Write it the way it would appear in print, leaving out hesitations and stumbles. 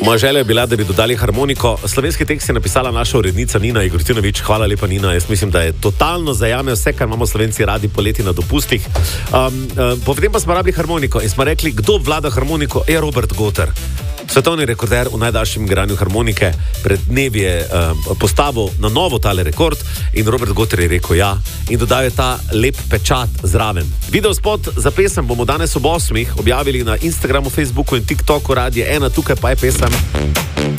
Moja želja je bila, da bi dodali harmoniko. Slovenski tekst je napisala naša urednica Nina Igortinović. Hvala lepa, Nina. Jaz mislim, da je totalno zajame vse, kar imamo Slovenci radi poleti na dopustih. Potem pa smo rabili harmoniko in smo rekli, kdo vlada harmoniko? Je Robert Goter. Svetovni rekorder v najdaljšem igranju harmonike. Pred dnevi je postavil na novo tale rekord in Robert Goter je rekel ja in dodal je ta lep pečat zraven. Video spot za pesem bomo danes ob 8 objavili na Instagramu, Facebooku in TikToku Radio 1, tukaj pa je pesem.